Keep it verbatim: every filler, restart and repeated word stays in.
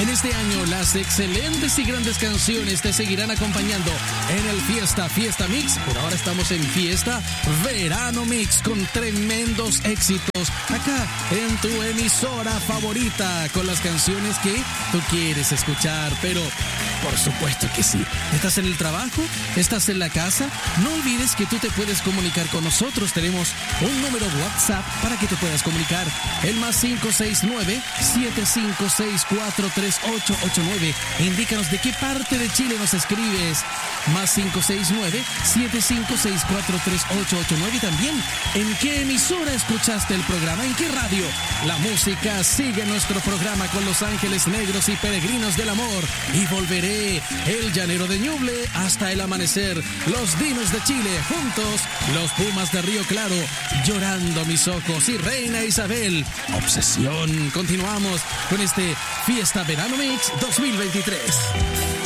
En este año, las excelentes y grandes canciones te seguirán acompañando en el Fiesta Fiesta Mix, pero ahora estamos en Fiesta Verano Mix con tremendos éxitos acá en tu emisora favorita con las canciones que tú quieres escuchar, pero por supuesto que sí. ¿Estás en el trabajo? ¿Estás en la casa? No olvides que tú te puedes comunicar con nosotros. Tenemos un número WhatsApp para que te puedas comunicar. El más cinco seis nueve, siete cinco seis, cuatro tres ocho ocho nueve. Indícanos de qué parte de Chile nos escribes. Más cinco seis nueve, siete cinco seis, cuatro tres ocho ocho nueve. Y también, ¿en qué emisora escuchaste el programa? ¿En qué radio? La música sigue nuestro programa con Los Ángeles Negros y Peregrinos del Amor. Y volveré, El Llanero de Ñuble, hasta el amanecer. Los Dinos de Chile, juntos. Los Pumas de Río Claro, Llorando mis ojos. Y Reina Isabel, Obsesión. Continuamos con este Fiesta Verano Mix dos mil veintitrés.